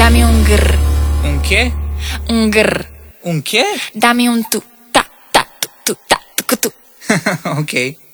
Dame um grr, Um quê? um grr. Um quê? Dame um tu, tá, tá, tu, tá, tu, tu. Ok.